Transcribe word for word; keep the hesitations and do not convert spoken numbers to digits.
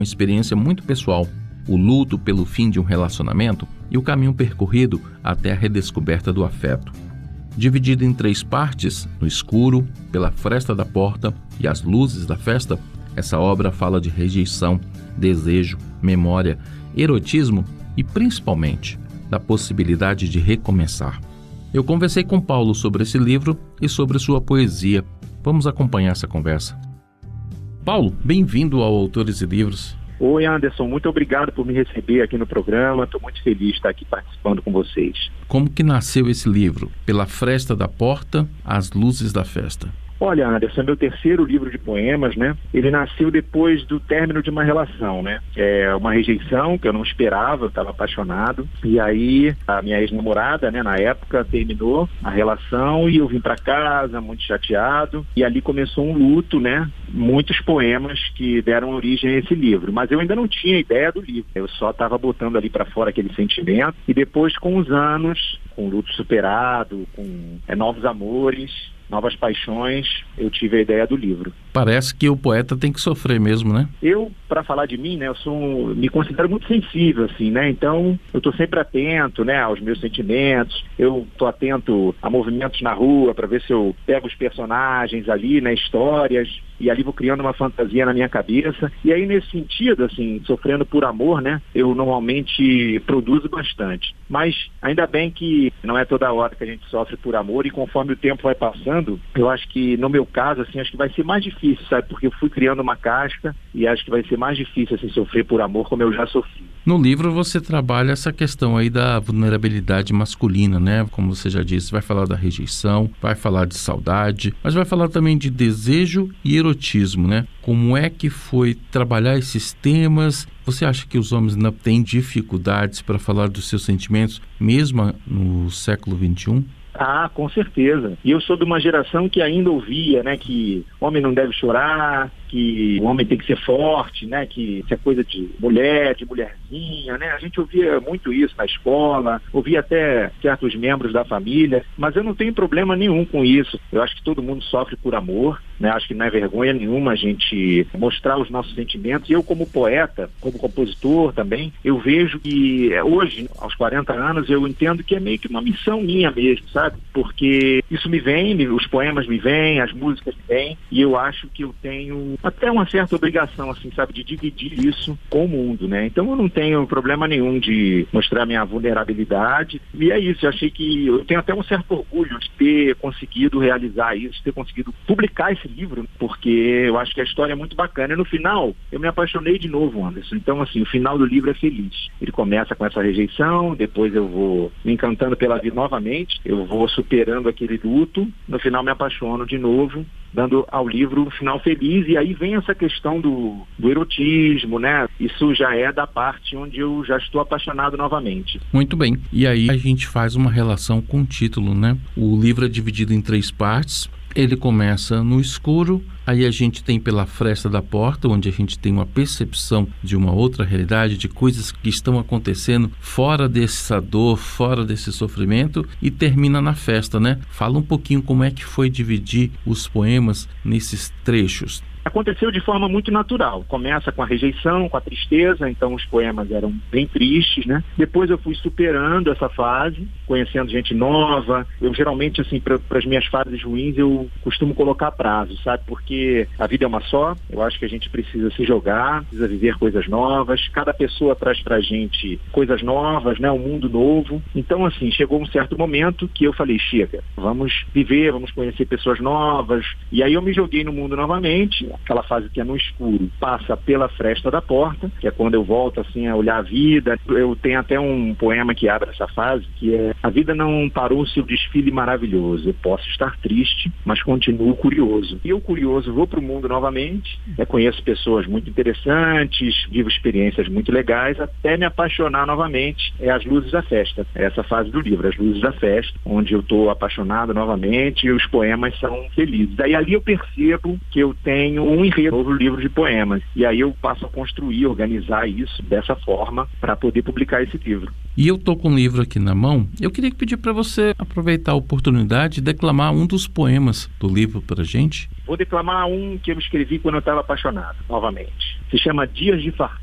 Uma experiência muito pessoal, o luto pelo fim de um relacionamento e o caminho percorrido até a redescoberta do afeto. Dividido em três partes, no escuro, pela fresta da porta e as luzes da festa, essa obra fala de rejeição, desejo, memória, erotismo e, principalmente, da possibilidade de recomeçar. Eu conversei com Paulo sobre esse livro e sobre sua poesia. Vamos acompanhar essa conversa. Paulo, bem-vindo ao Autores e Livros. Oi, Anderson, muito obrigado por me receber aqui no programa. Estou muito feliz de estar aqui participando com vocês. Como que nasceu esse livro? Pela fresta da porta, às luzes da festa. Olha, Anderson, é meu terceiro livro de poemas, né? Ele nasceu depois do término de uma relação, né? É uma rejeição que eu não esperava, eu estava apaixonado. E aí, a minha ex-namorada, né, na época, terminou a relação e eu vim para casa muito chateado. E ali começou um luto, né? Muitos poemas que deram origem a esse livro. Mas eu ainda não tinha ideia do livro. Eu só estava botando ali para fora aquele sentimento. E depois, com os anos, com o luto superado, com é, novos amores, novas paixões, eu tive a ideia do livro. Parece que o poeta tem que sofrer mesmo, né? Eu, para falar de mim, né, eu sou um, me considero muito sensível, assim, né? Então, eu estou sempre atento, né, aos meus sentimentos. Eu estou atento a movimentos na rua para ver se eu pego os personagens ali, né, histórias, e ali vou criando uma fantasia na minha cabeça. E aí, nesse sentido, assim, sofrendo por amor, né, eu normalmente produzo bastante. Mas ainda bem que não é toda hora que a gente sofre por amor, e conforme o tempo vai passando, eu acho que, no meu caso, assim, acho que vai ser mais difícil, sabe? Porque eu fui criando uma casca e acho que vai ser mais difícil, assim, sofrer por amor como eu já sofri. No livro você trabalha essa questão aí da vulnerabilidade masculina, né? Como você já disse, vai falar da rejeição, vai falar de saudade, mas vai falar também de desejo e erotismo, né? Como é que foi trabalhar esses temas? Você acha que os homens ainda têm dificuldades para falar dos seus sentimentos, mesmo no século vinte e um? Ah, com certeza. E eu sou de uma geração que ainda ouvia, né, que homem não deve chorar, que o homem tem que ser forte, né, que isso é coisa de mulher, de mulherzinha, né? A gente ouvia muito isso na escola, ouvia até certos membros da família, mas eu não tenho problema nenhum com isso. Eu acho que todo mundo sofre por amor, né? Acho que não é vergonha nenhuma a gente mostrar os nossos sentimentos. E eu, como poeta, como compositor também, eu vejo que hoje, aos quarenta anos, eu entendo que é meio que uma missão minha mesmo, sabe? Porque isso me vem, os poemas me vêm, as músicas me vêm, e eu acho que eu tenho até uma certa obrigação, assim, sabe, de dividir isso com o mundo, né? Então eu não tenho problema nenhum de mostrar minha vulnerabilidade, e é isso. Eu achei que eu tenho até um certo orgulho de ter conseguido realizar isso, de ter conseguido publicar esse livro, porque eu acho que a história é muito bacana. E no final, eu me apaixonei de novo, Anderson. Então, assim, o final do livro é feliz. Ele começa com essa rejeição, depois eu vou me encantando pela vida novamente, eu vou superando aquele luto, no final me apaixono de novo, dando ao livro um final feliz. E aí vem essa questão do, do erotismo, né? Isso já é da parte onde eu já estou apaixonado novamente. Muito bem. E aí a gente faz uma relação com o título, né? O livro é dividido em três partes. Ele começa no escuro, aí a gente tem pela fresta da porta, onde a gente tem uma percepção de uma outra realidade, de coisas que estão acontecendo fora dessa dor, fora desse sofrimento, e termina na festa, né? Fala um pouquinho como é que foi dividir os poemas nesses trechos. Aconteceu de forma muito natural. Começa com a rejeição, com a tristeza, então os poemas eram bem tristes, né? Depois eu fui superando essa fase, conhecendo gente nova. Eu geralmente, assim, para as minhas fases ruins, eu costumo colocar prazo, sabe? Porque a vida é uma só, eu acho que a gente precisa se jogar, precisa viver coisas novas. Cada pessoa traz pra gente coisas novas, né? Um mundo novo. Então, assim, chegou um certo momento que eu falei, chega, vamos viver, vamos conhecer pessoas novas. E aí eu me joguei no mundo novamente. Aquela fase que é no escuro, passa pela fresta da porta, que é quando eu volto assim a olhar a vida. Eu tenho até um poema que abre essa fase, que é: a vida não parou seu desfile maravilhoso, eu posso estar triste, mas continuo curioso. E eu, curioso, vou para o mundo novamente, eu conheço pessoas muito interessantes, vivo experiências muito legais, até me apaixonar novamente. É as luzes da festa, é essa fase do livro, as luzes da festa, onde eu estou apaixonado novamente e os poemas são felizes. Aí ali eu percebo que eu tenho um enredo, um novo livro de poemas. E aí eu passo a construir, organizar isso dessa forma para poder publicar esse livro. E eu estou com o livro aqui na mão. Eu queria pedir para você aproveitar a oportunidade de declamar um dos poemas do livro para a gente. Vou declamar um que eu escrevi quando eu estava apaixonado, novamente. se chama Dias de Fartura.